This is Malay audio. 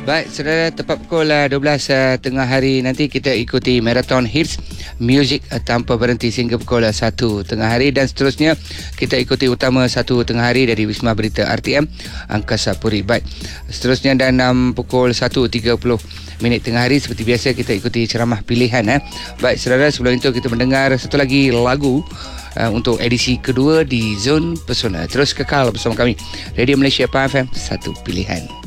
Baik, saudara, tepat pukul 12 tengah hari nanti kita ikuti Marathon Hits Music tanpa berhenti sehingga pukul 1 tengah hari, dan seterusnya kita ikuti utama 1 tengah hari dari Wisma Berita RTM Angkasa Puri. Baik, seterusnya dan pukul 1.30 tengah hari seperti biasa kita ikuti ceramah pilihan. Baik, saudara, sebelum itu kita mendengar satu lagi lagu untuk edisi kedua di Zon Pesona. Terus kekal bersama kami Radio Malaysia FM, satu pilihan.